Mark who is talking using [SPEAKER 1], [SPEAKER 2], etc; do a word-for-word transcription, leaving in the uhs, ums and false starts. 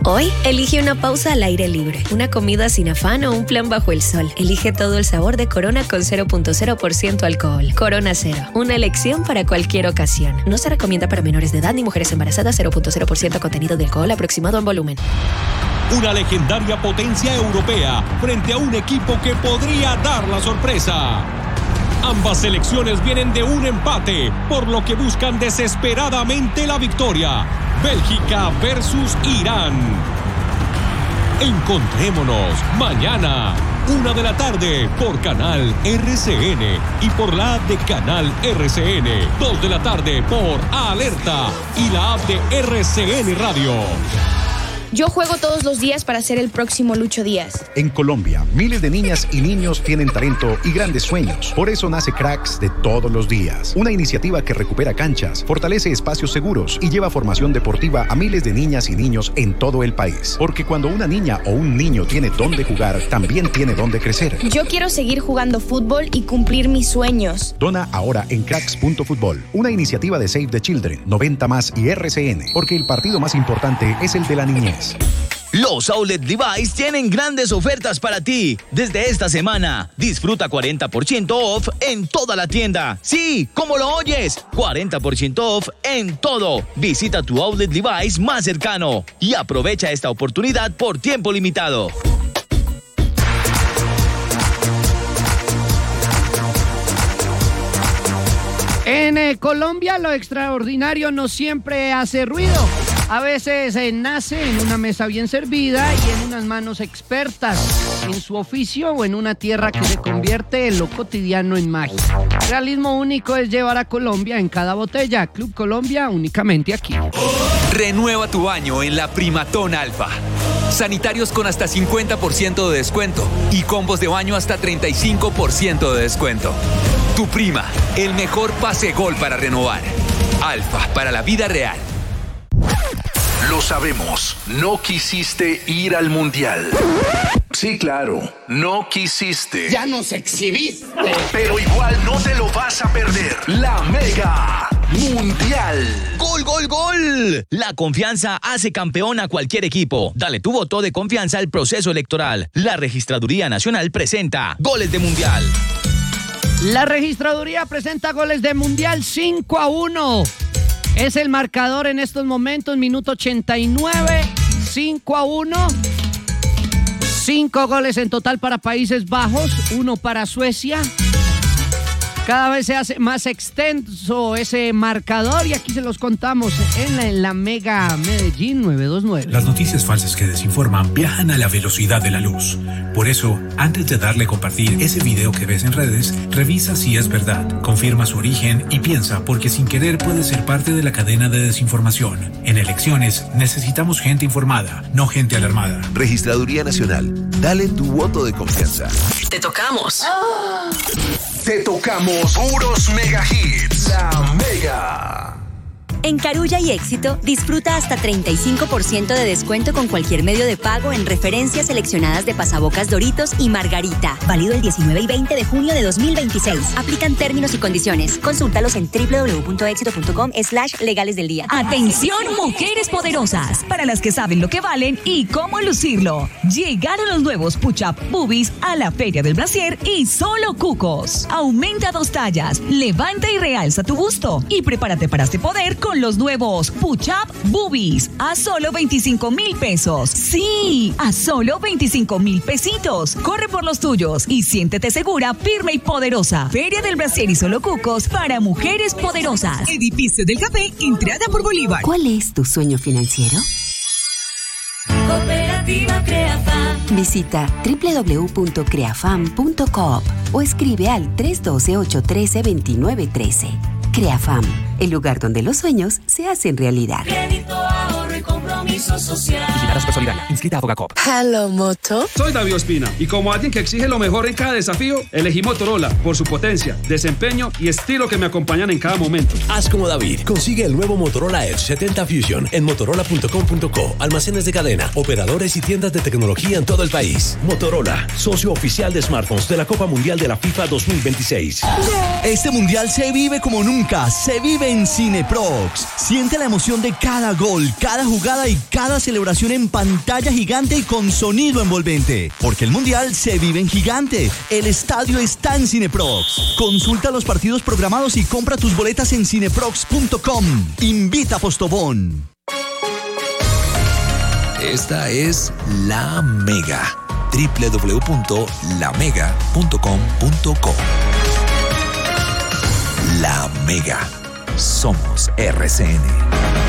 [SPEAKER 1] Hoy, elige una pausa al aire libre, una comida sin afán o un plan bajo el sol. Elige todo el sabor de Corona con cero punto cero por ciento alcohol. Corona Cero, una elección para cualquier ocasión. No se recomienda para menores de edad ni mujeres embarazadas. Cero punto cero por ciento contenido de alcohol aproximado en volumen.
[SPEAKER 2] Una legendaria potencia europea frente a un equipo que podría dar la sorpresa. Ambas selecciones vienen de un empate, por lo que buscan desesperadamente la victoria. Bélgica versus Irán. Encontrémonos mañana, una de la tarde, por Canal R C N y por la app de Canal R C N. Dos de la tarde por Alerta y la app de R C N Radio.
[SPEAKER 3] Yo juego todos los días para ser el próximo Lucho Díaz.
[SPEAKER 4] En Colombia, miles de niñas y niños tienen talento y grandes sueños. Por eso nace Cracks de todos los días. Una iniciativa que recupera canchas, fortalece espacios seguros y lleva formación deportiva a miles de niñas y niños en todo el país. Porque cuando una niña o un niño tiene dónde jugar, también tiene dónde crecer.
[SPEAKER 3] Yo quiero seguir jugando fútbol y cumplir mis sueños.
[SPEAKER 4] Dona ahora en cracks punto fútbol. Una iniciativa de Save the Children, noventa más y R C N. Porque el partido más importante es el de la niñez.
[SPEAKER 5] Los Outlet Levi's tienen grandes ofertas para ti. Desde esta semana, disfruta cuarenta por ciento off en toda la tienda. Sí, como lo oyes, cuarenta por ciento off en todo. Visita tu Outlet Levi's más cercano y aprovecha esta oportunidad por tiempo limitado.
[SPEAKER 6] En eh, Colombia lo extraordinario no siempre hace ruido. A veces eh, nace en una mesa bien servida y en unas manos expertas en su oficio o en una tierra que se convierte en lo cotidiano en magia. Realismo único es llevar a Colombia en cada botella. Club Colombia, únicamente aquí.
[SPEAKER 7] Renueva tu baño en la Primatón Alfa. Sanitarios con hasta cincuenta por ciento de descuento y combos de baño hasta treinta y cinco por ciento de descuento. Tu Prima, el mejor pase gol para renovar. Alfa, para la vida real.
[SPEAKER 8] Lo sabemos, no quisiste ir al Mundial. Sí, claro, no quisiste.
[SPEAKER 9] Ya nos exhibiste.
[SPEAKER 8] Pero igual no te lo vas a perder. La Mega Mundial.
[SPEAKER 5] ¡Gol, gol, gol! La confianza hace campeón a cualquier equipo. Dale tu voto de confianza al proceso electoral. La Registraduría Nacional presenta Goles de Mundial.
[SPEAKER 6] La Registraduría presenta Goles de Mundial. Cinco a uno. Es el marcador en estos momentos, minuto ochenta y nueve, cinco a uno. Cinco goles en total para Países Bajos, uno para Suecia. Cada vez se hace más extenso ese marcador y aquí se los contamos en la, en la Mega Medellín nueve dos nueve.
[SPEAKER 10] Las noticias falsas que desinforman viajan a la velocidad de la luz. Por eso, antes de darle a compartir ese video que ves en redes, revisa si es verdad, confirma su origen y piensa, porque sin querer puede ser parte de la cadena de desinformación. En elecciones necesitamos gente informada, no gente alarmada.
[SPEAKER 11] Registraduría Nacional, dale tu voto de confianza.
[SPEAKER 1] Te tocamos.
[SPEAKER 8] Oh. Te tocamos puros mega hits. La Mega.
[SPEAKER 12] En Carulla y Éxito, disfruta hasta treinta y cinco por ciento de descuento con cualquier medio de pago en referencias seleccionadas de pasabocas Doritos y Margarita. Válido el diecinueve y veinte de junio de dos mil veintiséis. Aplican términos y condiciones. Consúltalos en doble u doble u doble u punto éxito punto com slash legales del día.
[SPEAKER 13] Atención, mujeres poderosas, para las que saben lo que valen y cómo lucirlo. Llegaron los nuevos Push-Up Boobies a la Feria del Brasier y solo cucos. Aumenta dos tallas, levanta y realza tu busto y prepárate para este poder con los nuevos Push-Up Boobies a solo veinticinco mil pesos. Sí, a solo veinticinco mil pesitos. Corre por los tuyos y siéntete segura, firme y poderosa. Feria del Brasier y solo cucos para mujeres poderosas. Edificio del Café, entrada por Bolívar.
[SPEAKER 14] ¿Cuál es tu sueño financiero?
[SPEAKER 15] Cooperativa Creafam.
[SPEAKER 14] Visita doble u doble u doble u punto creafam punto coop o escribe al tres uno dos, ocho uno tres, dos nueve uno tres. Creafam, el lugar donde los sueños se hacen realidad.
[SPEAKER 15] Crédito, ahorro y compromiso social.
[SPEAKER 16] Vigilada Supersolidaria, inscrita a Fogacop.
[SPEAKER 17] Hello, Moto.
[SPEAKER 18] Soy David Ospina y como alguien que exige lo mejor en cada desafío, elegí Motorola por su potencia, desempeño y estilo que me acompañan en cada momento.
[SPEAKER 19] Haz como David. Consigue el nuevo Motorola Edge setenta Fusion en motorola punto com punto co. Almacenes de cadena, operadores y tiendas de tecnología en todo el país. Motorola, socio oficial de smartphones de la Copa Mundial de la FIFA dos mil veintiséis.
[SPEAKER 20] Este mundial se vive como nunca. Se vive en Cineprox. Siente la emoción de cada gol, cada jugada y cada celebración en pantalla gigante y con sonido envolvente. Porque el Mundial se vive en gigante. El estadio está en Cineprox. Consulta los partidos programados y compra tus boletas en cineprox punto com. Invita a Postobón.
[SPEAKER 9] Esta es La Mega. doble u doble u doble u punto la mega punto com punto co. La Mega. Somos R C N.